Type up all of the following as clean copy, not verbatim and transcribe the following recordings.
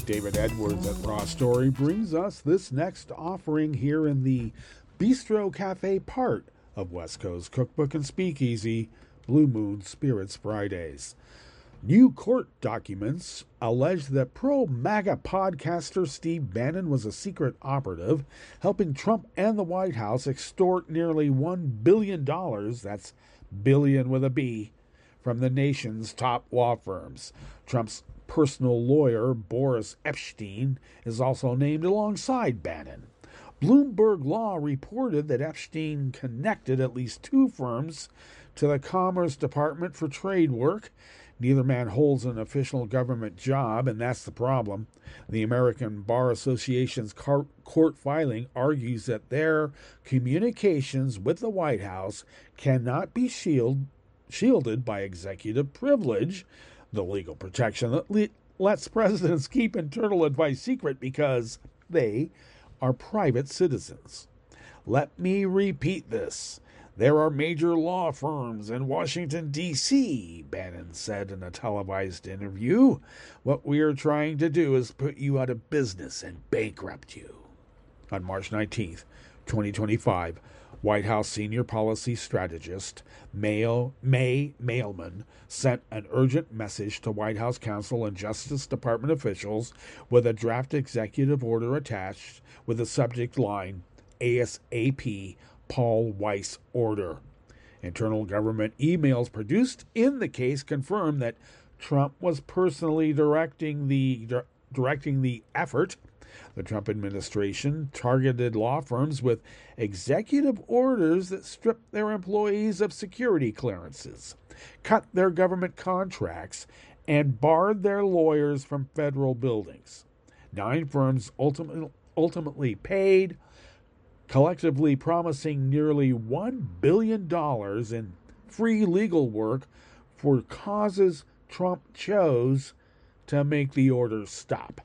David Edwards at Raw Story brings us this next offering here in the Bistro Cafe part of West Coast Cookbook and Speakeasy, Blue Moon Spirits Fridays. New court documents allege that pro-MAGA podcaster Steve Bannon was a secret operative, helping Trump and the White House extort nearly $1 billion, that's billion with a B, from the nation's top law firms. Trump's personal lawyer, Boris Epshteyn, is also named alongside Bannon. Bloomberg Law reported that Epshteyn connected at least two firms to the Commerce Department for trade work. Neither man holds an official government job, and that's the problem. The American Bar Association's court filing argues that their communications with the White House cannot be shielded by executive privilege, the legal protection that lets presidents keep internal advice secret because they are private citizens. Let me repeat this. There are major law firms in Washington, D.C., Bannon said in a televised interview. What we are trying to do is put you out of business and bankrupt you. On March 19th, 2025, White House senior policy strategist May Mailman sent an urgent message to White House counsel and Justice Department officials with a draft executive order attached with the subject line, ASAP Paul Weiss order. Internal government emails produced in the case confirm that Trump was personally directing the effort. The Trump administration targeted law firms with executive orders that stripped their employees of security clearances, cut their government contracts, and barred their lawyers from federal buildings. 9 firms ultimately paid, collectively promising nearly $1 billion in free legal work for causes Trump chose to make the orders stop.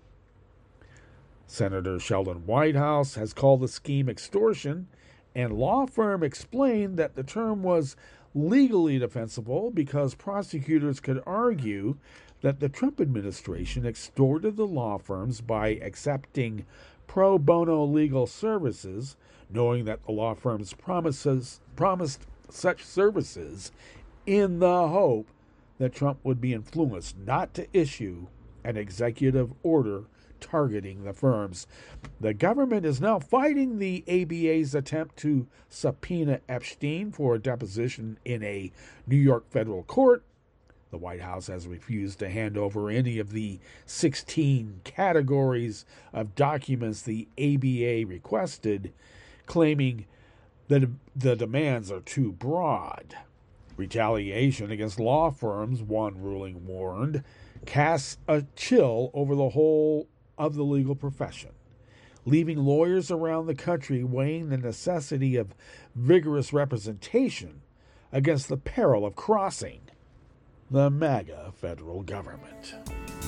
Senator Sheldon Whitehouse has called the scheme extortion, and law firm explained that the term was legally defensible because prosecutors could argue that the Trump administration extorted the law firms by accepting pro bono legal services, knowing that the law firms promised such services in the hope that Trump would be influenced not to issue an executive order targeting the firms. The government is now fighting the ABA's attempt to subpoena Epshteyn for a deposition in a New York federal court. The White House has refused to hand over any of the 16 categories of documents the ABA requested, claiming that the demands are too broad. Retaliation against law firms, one ruling warned, casts a chill over the whole of the legal profession, leaving lawyers around the country weighing the necessity of vigorous representation against the peril of crossing the MAGA federal government.